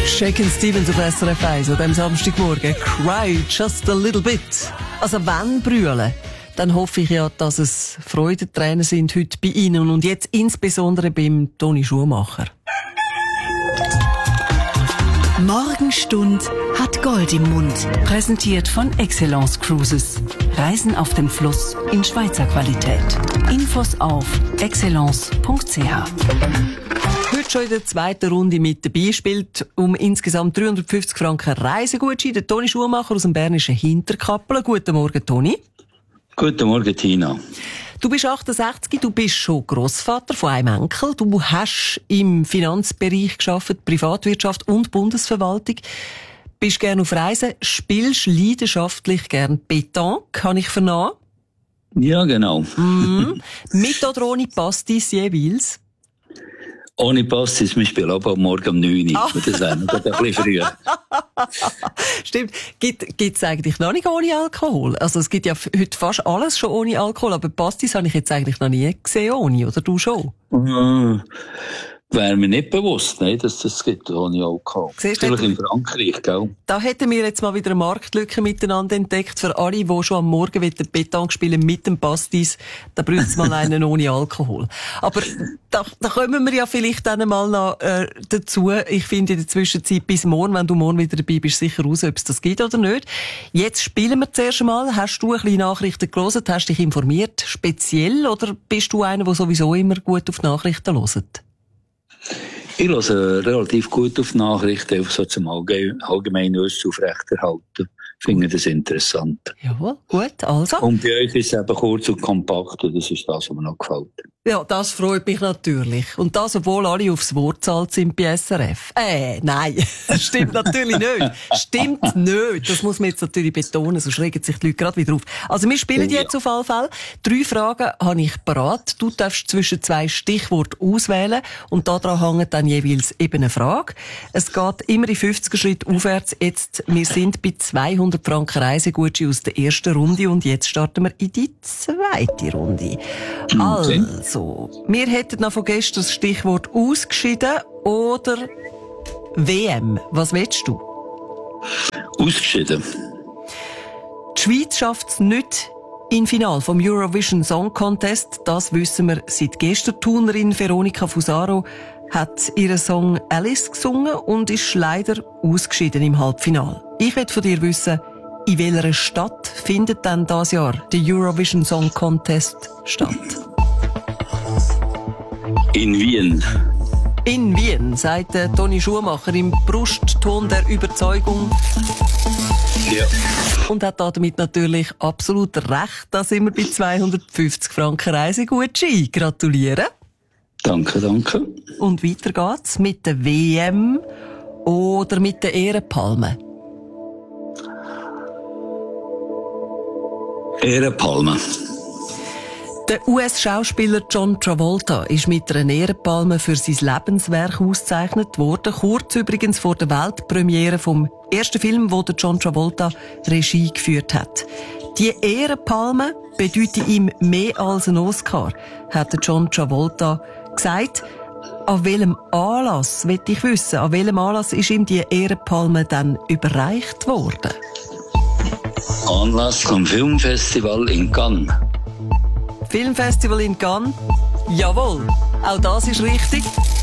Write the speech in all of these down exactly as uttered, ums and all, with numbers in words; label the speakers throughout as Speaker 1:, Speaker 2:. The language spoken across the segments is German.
Speaker 1: Shakin' Stevens auf S R F eins an diesem Samstagmorgen. Cry just a little bit. Also wenn brüllen, dann hoffe ich ja, dass es Freudentränen sind heute bei Ihnen und jetzt insbesondere beim Toni Schumacher.
Speaker 2: Morgenstund hat Gold im Mund. Präsentiert von Excellence Cruises. Reisen auf dem Fluss in Schweizer Qualität. Infos auf excellence punkt c h.
Speaker 1: Heute schon in der zweiten Runde mit dabei, spielt um insgesamt dreihundertfünfzig Franken Reisegutschein der Toni Schumacher aus dem bernischen Hinterkappelen. Guten Morgen, Toni.
Speaker 3: Guten Morgen, Tina.
Speaker 1: Du bist achtundsechzig, du bist schon Grossvater von einem Enkel. Du hast im Finanzbereich gearbeitet, Privatwirtschaft und Bundesverwaltung. Bist gerne auf Reisen, spielst leidenschaftlich gern Pétanque, kann ich vernehmen.
Speaker 3: Ja, genau.
Speaker 1: Mm. Mit oder ohne Pastis jeweils?
Speaker 3: Ohne Pastis, wir spielen aber morgen um neun Uhr. Ah. Das wäre noch ein bisschen früher.
Speaker 1: Stimmt. Gibt es eigentlich noch nicht ohne Alkohol? Also es gibt ja heute fast alles schon ohne Alkohol, aber Pastis habe ich jetzt eigentlich noch nie gesehen ohne, oder du schon?
Speaker 3: Äh, wäre mir nicht bewusst, ne, dass das gibt ohne Alkohol.
Speaker 1: Siehst
Speaker 3: natürlich in Frankreich, gell? Da
Speaker 1: hätten wir jetzt mal wieder eine Marktlücke miteinander entdeckt. Für alle, die schon am Morgen wieder Pétanque spielen mit dem Pastis, da braucht es mal einen ohne Alkohol. Aber da, da kommen wir ja vielleicht dann mal noch äh, dazu. Ich finde in der Zwischenzeit bis morgen, wenn du morgen wieder dabei bist, sicher raus, ob es das gibt oder nicht. Jetzt spielen wir zuerst mal. Hast du ein bisschen Nachrichten gelesen? Hast dich informiert? Speziell? Oder bist du einer, der sowieso immer gut auf die Nachrichten hört?
Speaker 3: Ich höre relativ gut auf die Nachrichten, einfach so zum allgemeinen Wissen aufrechterhalten. Ich finde das interessant.
Speaker 1: Jawohl, gut, also.
Speaker 3: Und bei euch ist es eben kurz und kompakt, und das ist das, was mir noch gefällt.
Speaker 1: Ja, das freut mich natürlich. Und das, obwohl alle aufs Wort zahlt sind bei S R F. Äh, nein, das stimmt natürlich nicht. Stimmt nicht. Das muss man jetzt natürlich betonen, sonst regen sich die Leute gerade wieder auf. Also wir spielen jetzt auf alle Fälle. Drei Fragen habe ich parat. Du darfst zwischen zwei Stichworte auswählen und daran hängt dann jeweils eben eine Frage. Es geht immer in fünfziger Schritt aufwärts. Jetzt, wir sind bei zweihundert Franken Reisegutschein aus der ersten Runde und jetzt starten wir in die zweite Runde.
Speaker 3: Okay.
Speaker 1: Also, wir hätten noch von gestern das Stichwort ausgeschieden oder W M. Was willst du?
Speaker 3: Ausgeschieden.
Speaker 1: Die Schweiz schafft es nicht im Finale vom Eurovision Song Contest. Das wissen wir seit gestern. Die Turnerin Veronica Fusaro hat ihren Song Alice gesungen und ist leider ausgeschieden im Halbfinale. Ich will von dir wissen, in welcher Stadt findet denn dieses Jahr der Eurovision Song Contest statt?
Speaker 3: In Wien.
Speaker 1: In Wien, sagt Toni Schumacher im Brustton der Überzeugung.
Speaker 3: Ja.
Speaker 1: Und hat damit natürlich absolut recht, da sind wir bei zweihundertfünfzig Franken Reisegutschein. Gratuliere.
Speaker 3: Danke, danke.
Speaker 1: Und weiter geht's mit der W M oder mit der Ehrenpalme?
Speaker 3: Ehrenpalme.
Speaker 1: Der U S-Schauspieler John Travolta ist mit einer Ehrenpalme für sein Lebenswerk ausgezeichnet worden. Kurz übrigens vor der Weltpremiere vom ersten Film, wo der John Travolta Regie geführt hat. Die Ehrenpalme bedeutet ihm mehr als ein Oscar, hat der John Travolta gesagt. An welchem Anlass, will ich wissen, an welchem Anlass ist ihm die Ehrenpalme dann überreicht worden?
Speaker 3: Anlass vom Filmfestival in Cannes.
Speaker 1: Filmfestival in Cannes. Jawohl, auch das ist richtig.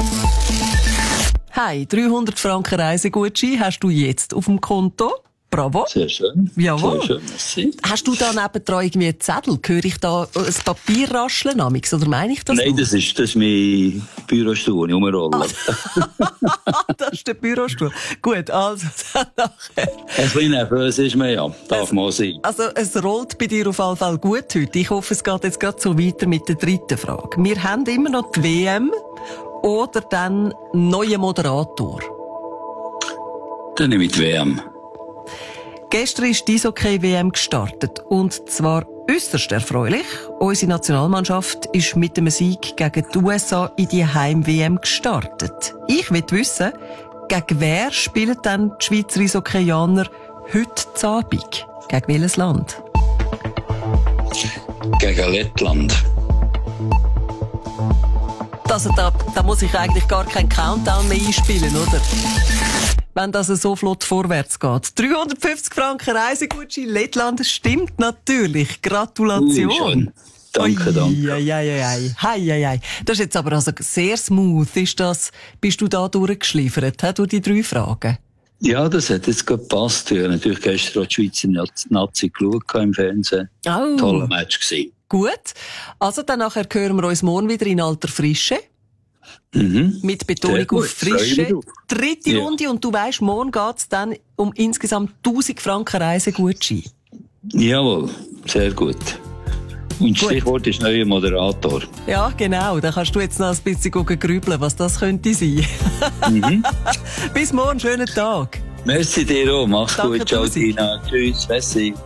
Speaker 1: Hey, dreihundert Franken Reisegutschein hast du jetzt auf dem Konto. Bravo.
Speaker 3: Sehr schön.
Speaker 1: Jawohl.
Speaker 3: Sehr schön, merci.
Speaker 1: Hast du da nebendran irgendwie einen Zettel? Höre ich da ein Papier rascheln, amix, oder meine ich das?
Speaker 3: Nein,
Speaker 1: noch?
Speaker 3: das ist, das ist mein Bürostuhl, ich umrolle.
Speaker 1: Das ist der Bürostuhl. Gut, also dann nachher.
Speaker 3: Ein bisschen nervös ist man ja, darf man sein.
Speaker 1: Also es rollt bei dir auf jeden Fall gut heute. Ich hoffe, es geht jetzt gerade so weiter mit der dritten Frage. Wir haben immer noch die W M oder dann neuen Moderator.
Speaker 3: Dann nehme ich die W M.
Speaker 1: Gestern ist die Eishockey-W M gestartet. Und zwar äusserst erfreulich. Unsere Nationalmannschaft ist mit einem Sieg gegen die U S A in die Heim-W M gestartet. Ich will wissen, gegen wer spielen dann die Schweizer Eishockeyaner heute Abend? Gegen welches Land?
Speaker 3: Gegen Lettland.
Speaker 1: Also da, da muss ich eigentlich gar keinen Countdown mehr einspielen, oder? wenn das so flott vorwärts geht. dreihundertfünfzig Franken Reisegutschein Lettland, das stimmt natürlich. Gratulation.
Speaker 3: Ui, schön. Danke, danke.
Speaker 1: Ei, ei, ei, ei. Hei, ei, ei. Das ist jetzt aber also sehr smooth. Ist das, bist du da durchgeschliefert, he, durch die drei Fragen?
Speaker 3: Ja, das hat jetzt gut gepasst. Ich habe natürlich gestern auch die Schweizer Nazi geschaut im Fernsehen.
Speaker 1: Oh.
Speaker 3: Toller Match gewesen.
Speaker 1: Gut. Also, dann nachher hören wir uns morgen wieder in alter Frische.
Speaker 3: Mhm.
Speaker 1: Mit Betonung auf Frische. Dritte
Speaker 3: ja.
Speaker 1: Runde. Und du weisst, morgen geht's dann um insgesamt tausend Franken Reisegutschein.
Speaker 3: Jawohl, sehr gut. Und das Stichwort ist neuer Moderator.
Speaker 1: Ja, genau. Da kannst du jetzt noch ein bisschen grübeln, was das könnte sein.
Speaker 3: Mhm.
Speaker 1: Bis morgen, schönen Tag.
Speaker 3: Merci dir auch. Mach's
Speaker 1: Danke,
Speaker 3: gut. Ciao,
Speaker 1: Tusi.
Speaker 3: Tina. Tschüss. Merci.